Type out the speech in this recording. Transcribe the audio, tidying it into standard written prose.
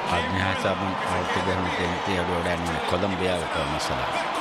Admi Hasabın 6 Mehmet'in diğer öğrenimi Kolombiya mesela.